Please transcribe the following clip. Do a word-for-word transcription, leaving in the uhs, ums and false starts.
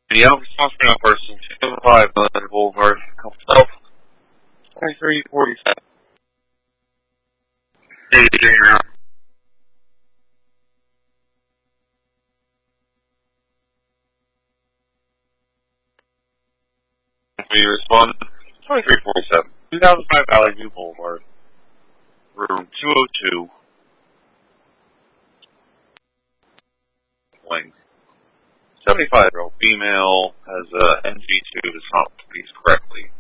The young responsible person, two oh five Millennium Boulevard, South, twenty-three forty-seven. Hey, Junior. We respond, twenty-three forty-seven, two thousand five Valley View Boulevard, room two oh two, wing. seventy-five-year-old female has a N G two does not produce correctly.